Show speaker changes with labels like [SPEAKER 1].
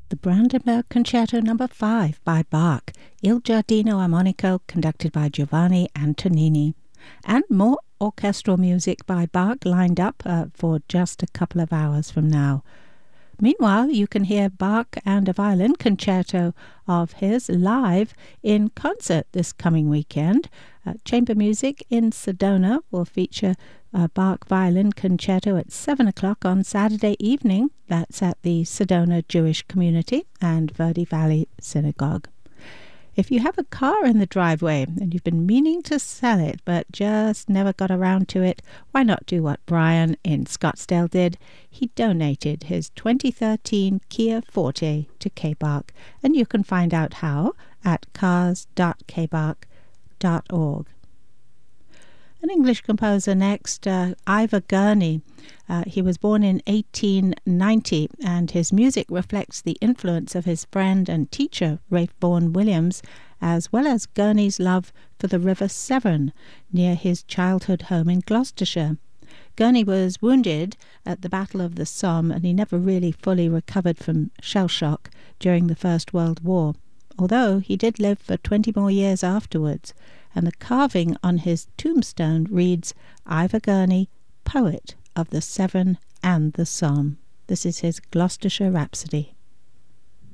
[SPEAKER 1] the Brandenburg Concerto No. 5 by Bach, Il Giardino Armonico conducted by Giovanni Antonini, and more orchestral music by Bach lined up for just a couple of hours from now. Meanwhile, you can hear Bach and a violin concerto of his live in concert this coming weekend. Chamber Music in Sedona will feature a Bach violin concerto at 7 o'clock on Saturday evening. That's at the Sedona Jewish Community and Verde Valley Synagogue. If you have a car in the driveway and you've been meaning to sell it but just never got around to it, why not do what Brian in Scottsdale did? He donated his 2013 Kia Forte to KBARC, and you can find out how at cars.kbark.org. An English composer next, Ivor Gurney. He was born in 1890, and his music reflects the influence of his friend and teacher, Ralph Vaughan Williams, as well as Gurney's love for the River Severn, near his childhood home in Gloucestershire. Gurney was wounded at the Battle of the Somme, and he never really fully recovered from shell shock during the First World War, although he did live for 20 more years afterwards, and the carving on his tombstone reads, Ivor Gurney, poet of the Severn and the Somme. This is his Gloucestershire Rhapsody.